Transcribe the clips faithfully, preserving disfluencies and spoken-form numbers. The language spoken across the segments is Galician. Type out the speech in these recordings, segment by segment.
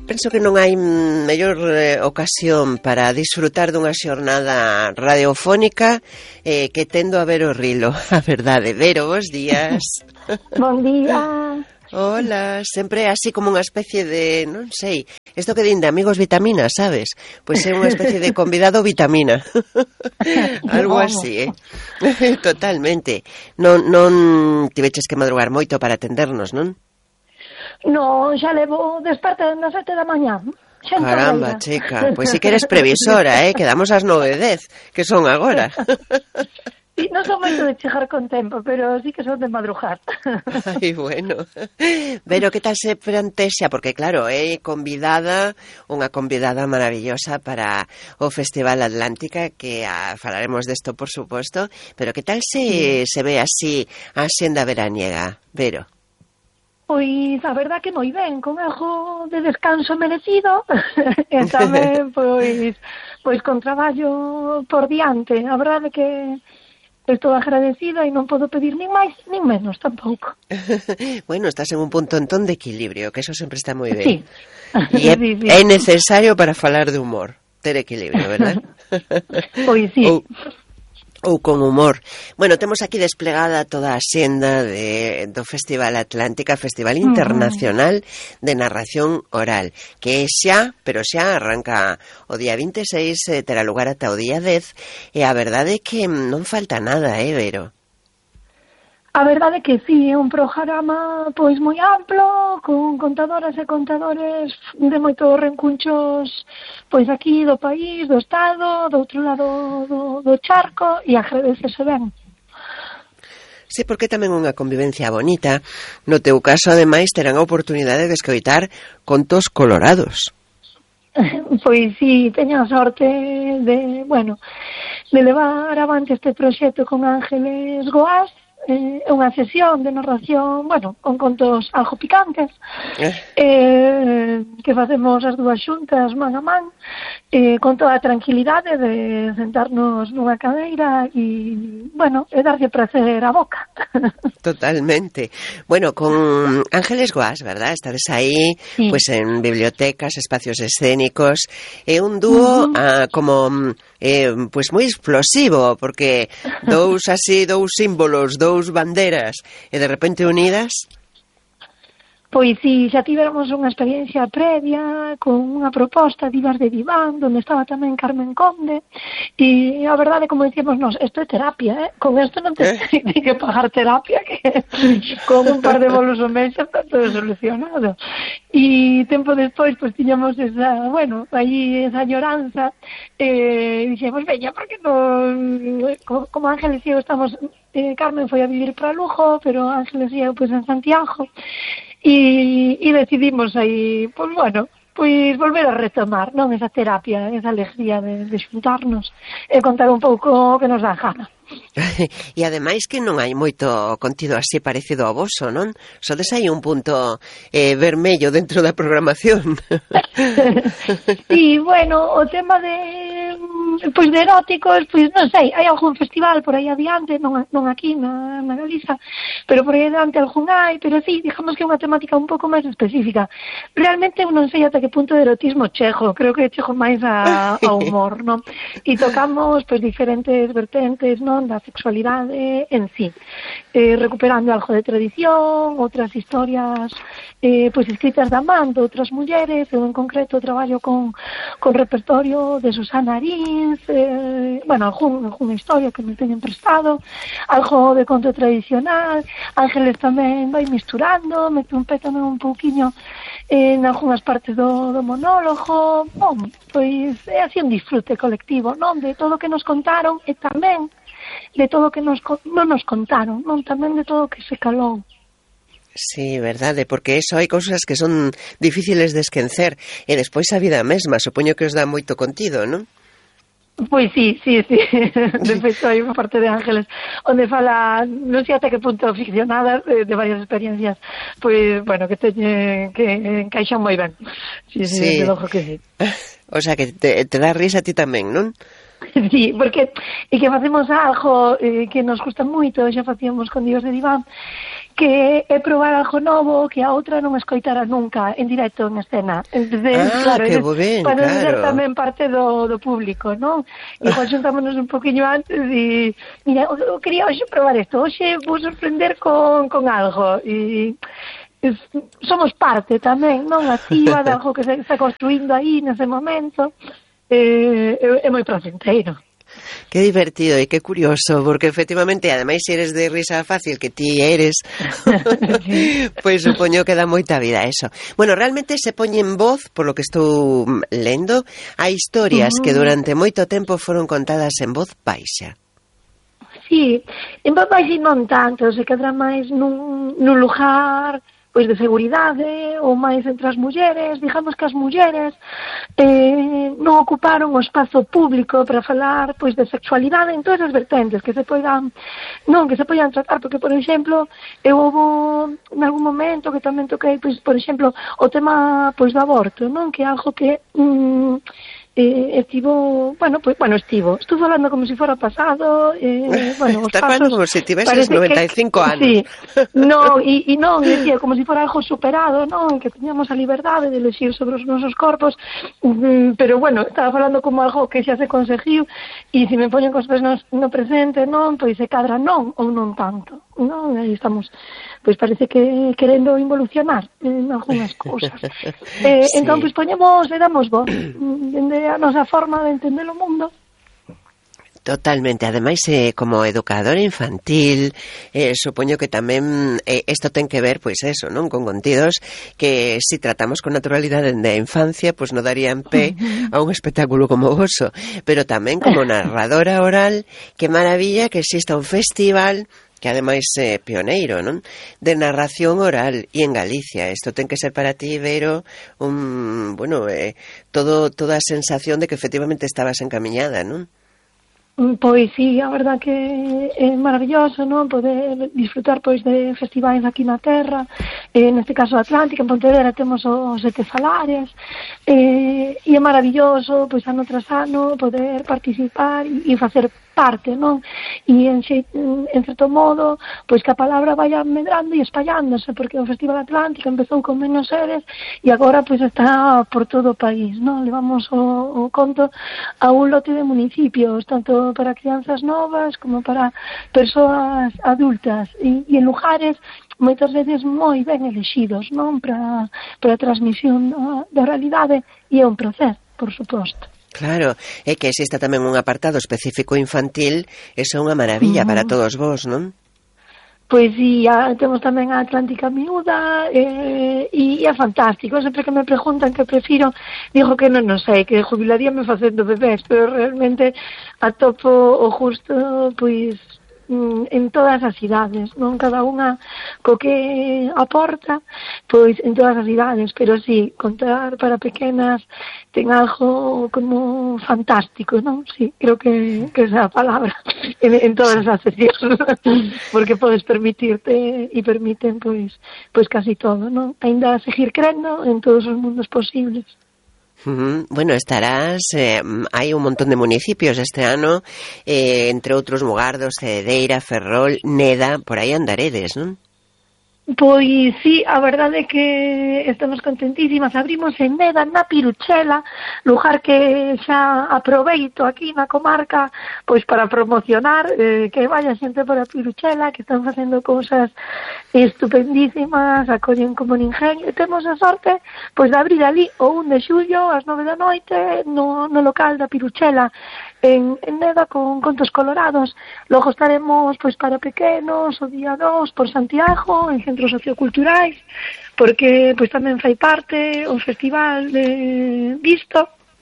Penso que non hai mellor eh, ocasión para disfrutar dunha xornada radiofónica eh, que tendo a ver o Rilo. A verdade, Vero, bons días. Bon día. Hola, sempre así como unha especie de, non sei, isto que din de amigos vitamina, sabes? Pois é unha especie de convidado vitamina. Algo así, eh? Totalmente. Non, non tiveches que madrugar moito para atendernos, non? No, xa levo desperta nas sete da mañá. Caramba, chica, pois si que eres previsora, eh? Quedamos ás nove e dez, que son agora. Sí, non son moito de chegar con tempo, pero sí que son de madrugar. Ai, bueno. Pero que tal se plantexa? Porque claro, é convidada, unha convidada maravillosa para o Festival Atlántica, que a, falaremos desto, por suposto, pero que tal se, se ve así a xenda veraniega, Vero? Pois a verdad que moi ben, con algo de descanso merecido, e tamén pois, pois con traballo por diante. A verdade que estou agradecida e non podo pedir nin máis nin menos tampouco. Bueno, estás en un punto entón de equilibrio, que eso sempre está moi Sí. ben. E é, Sí, sí. é necesario para falar de humor, ter equilibrio, verdad? Pois sí. Ou, ou con humor. Bueno, temos aquí desplegada toda a xenda de, do Festival Atlántica, Festival Internacional de Narración Oral, que é xa, pero xa arranca o día vinte e seis, eh, terá lugar ata o día dez, e a verdade é que non falta nada, eh, Vero? A verdade é que sí, é un programa pois moi amplo, con contadoras e contadores de moitos rencunchos pois aquí do país, do estado, do outro lado do, do charco, e agradecese ben. Sí, porque tamén unha convivencia bonita. No teu caso, ademais, terán a oportunidade de escoitar contos colorados. Pois sí, teño a sorte de, bueno, de levar avante este proxecto con Ángeles Goás. É eh, unha sesión de narración, bueno, con contos algo picantes, eh. Eh, que facemos as dúas xuntas man a man, eh, con toda a tranquilidade de sentarnos nunha cadeira e, bueno, e darlle prazer a boca. Totalmente. Bueno, con Ángeles Goás, verdad? Estades aí, sí, pues en bibliotecas, espacios escénicos, é un dúo uh -huh. ah, como eh, pues moi explosivo, porque dous así, dous símbolos, dous banderas, e de repente unidas. Pois si, xa tivemos unha experiencia previa con unha proposta de Ibas de Diván, onde estaba tamén Carmen Conde, e a verdade, como dicíamos nós, isto é terapia, eh? Con isto non te eh? ten que pagar terapia, que con un par de bolos ao mes está todo solucionado. E tempo despois, pois tiñamos esa, bueno, aí esa lloranza, e dixemos, veña, porque non, como Ángeles e eu estamos, eh, Carmen foi a vivir para Lugo, pero Ángeles e eu, pois, en Santiago, E, e decidimos aí, pois bueno, pois volver a retomar, non, esa terapia, esa alegría de, de xuntarnos e contar un pouco o que nos dá gana. E ademais que non hai moito contido así parecido ao voso, non? Sodes aí un punto eh, vermello dentro da programación. Sí, bueno, o tema de pois de eróticos, pois non sei, hai algún festival por aí adiante, non, non aquí na, na Galiza, pero por aí adiante algún hai, pero sí, digamos que é unha temática un pouco máis específica. Realmente eu non sei ata que punto de erotismo chego, creo que chego máis a, a humor, non? E tocamos pois diferentes vertentes, non, da sexualidade en sí, eh, recuperando algo de tradición, outras historias eh, pois escritas da man de outras mulleres, eu en concreto traballo con, con repertorio de Susana Arins, eh, bueno, algún, alguna historia que me teñen prestado, algo de conto tradicional. Ángeles tamén vai misturando, mete un pé tamén un pouquiño en algunhas partes do, do monólogo. Bom, pois é así un disfrute colectivo, non? De todo o que nos contaron e tamén de todo o que nos, non nos contaron, non? Tamén de todo o que se calou. Sí, verdade, porque eso hai cousas que son difíciles de esquecer, e despois a vida mesma, supoño que os dá moito contido, non? Pois sí, sí, sí. De feito, hai unha parte de Ángeles onde fala, non sei até que punto ficcionada de, de varias experiencias, pois, bueno, que teñen, que encaixan moi ben. Sí, sí, sí. De logo que sí. O sea, que te, te dá risa a ti tamén, non? Sí, porque e que facemos algo eh, que nos gusta moito, xa facíamos con Dios de Diván, que é probar algo novo que a outra non escoitara nunca en directo, en escena. Entonces, ah, claro, que ben, para claro. ser tamén parte do, do público, non? E igual xuntámonos un poquinho antes e, mira, eu quería hoxe probar isto, hoxe vou sorprender con, con algo e somos parte tamén, non? Activa de algo que se está construindo aí nese momento, eh, é, é moi placenteiro. Qué divertido e que curioso, porque efectivamente, ademais, se eres de risa fácil, que ti eres, pois supoño que dá moita vida eso. Bueno, realmente se poñe en voz, por lo que estou lendo, a historias uh-huh. que durante moito tempo foron contadas en voz baixa. Sí, en voz baixa non tanto, se quedra máis nun, nun lugar pois de seguridade ou máis entre as mulleres. Digamos que as mulleres eh, non ocuparon o espazo público para falar pois de sexualidade en todas as vertentes que se poidan non que se poidan tratar, porque por exemplo eu houve en algún momento que tamén toquei pois por exemplo o tema pois do aborto, non, que é algo que mm, Eh, estivo, bueno, pues, bueno, estivo. Estuve falando como si fuera pasado, eh, bueno, os Estás pasos... falando como si tiveses noventa e cinco que, anos. Sí, no, e, e non, decía, como si fuera algo superado, non, que teníamos a liberdade de elegir sobre os nosos corpos, mm, pero bueno, estaba falando como algo que xa se conseguiu, e se me poñen cos pés no, no presente, non, pois se cadra non, ou non tanto, non, aí estamos, pois parece que querendo involucionar en algunhas cousas. eh, sí. Entón, pois poñemos, le damos voz, dende a nosa forma de entender o mundo. Totalmente, ademais eh, como educadora infantil eh, supoño que tamén eh, isto ten que ver, pois eso, non, con contidos que si tratamos con naturalidade de infancia, pois non darían pé a un espectáculo como voso, pero tamén como narradora oral, que maravilla que exista un festival que ademais é eh, pioneiro, non? De narración oral e en Galicia. Isto ten que ser para ti, Vero, un, bueno, eh, todo toda a sensación de que efectivamente estabas encamiñada, non? Pois sí, a verdad que é maravilloso, non? Poder disfrutar pois de festivais aquí na terra, eh, neste caso Atlántica, en Pontevedra temos os Sete Salares, eh, e é maravilloso, pois ano tras ano, poder participar e, e facer parte, non? E en, en certo modo, pois que a palabra vaya medrando e espallándose, porque o Festival Atlántica empezou con menos seres e agora pois está por todo o país, non? Levamos o, o conto a un lote de municipios, tanto para crianzas novas como para persoas adultas e, e en lugares moitas veces moi ben elexidos, non? Para, para a transmisión da, da realidade, e é un placer, por suposto. Claro, é que exista tamén un apartado específico infantil, eso é unha maravilla uh-huh. para todos vos, non? Pois sí, a, temos tamén a Atlántica Miúda eh, e, e é fantástico. Sempre que me preguntan que prefiro, digo que non, non sei, que jubilaríame facendo bebés, pero realmente atopo o justo, pois, en todas as idades, non? Cada unha co que aporta, pois en todas as idades, pero sí, contar para pequenas ten algo como fantástico, non? Sí, creo que, que esa palabra en, en todas as seccións, porque podes permitirte e permiten pois pois casi todo, non? Ainda seguir crendo en todos os mundos posibles. Uh-huh. Bueno, estarás, eh, hai un montón de municipios este ano, eh, entre outros Mugardos, Cedeira, Ferrol, Neda, por aí andaredes, non? Pois sí, a verdade é que estamos contentísimas. Abrimos en Neda, na Piruchela, lugar que xa aproveito aquí na comarca pois para promocionar eh, que vaya xente por a Piruchela, que están facendo cousas estupendísimas, acollen como ninguén, e temos a sorte pois de abrir ali o un de xullo ás nove da noite no, no local da Piruchela en, en Neda con contos colorados. Logo estaremos pois para pequenos o día dos por Santiago en centros socioculturais, porque pois tamén fai parte o festival de Visto.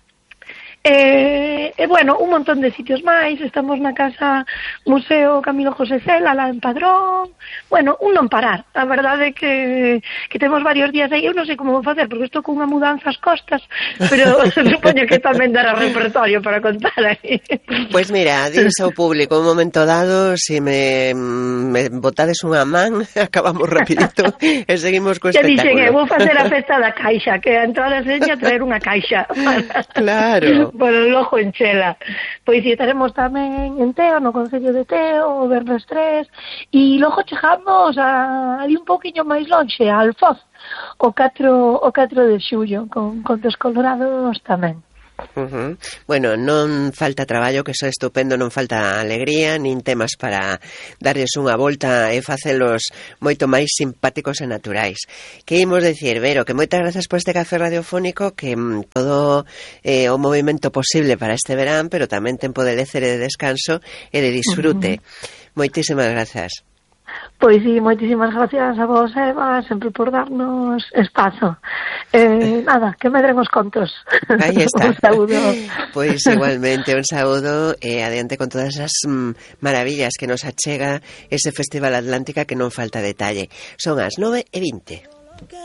E, e bueno, un montón de sitios máis. Estamos na Casa Museo Camilo José Cela, lá en Padrón. Bueno, un non parar. A verdade é que, que temos varios días aí. Eu non sei como vou facer, porque estou con unha mudanza ás costas, pero supoño que tamén dará repertorio para contar aí. Pois pues mira, dices ao público un momento dado, se me, me botades unha man, acabamos rapidito e seguimos co espectáculo. Te dixen, vou facer a festa da caixa, que a entrada seña traer unha caixa. Claro. Por o Lojo en Chela. Pois si, estaremos tamén en Teo, no Concello de Teo, o Vernes tres, e logo chegamos a, ali un poquinho máis lonxe, a Alfoz, o catro, o catro de xullo, con Contos Colorados tamén. Uh-huh. Bueno, non falta traballo, que iso é estupendo, non falta alegría nin temas para darlles unha volta e facelos moito máis simpáticos e naturais. Que imos decir, Vero, que moitas grazas por este café radiofónico, que mm, todo eh, o movimento posible para este verán, pero tamén tempo de lecer e de descanso e de disfrute. Uh-huh. Moitísimas grazas. Pois sí, moitísimas gracias a vos, Eva, sempre por darnos espazo. Eh, nada, que medren os contos. Aí está. Un saúdo. Pois igualmente, un saúdo e eh, adiante con todas as mm, maravillas que nos achega ese Festival Atlántica, que non falta detalle. Son as nove e vinte.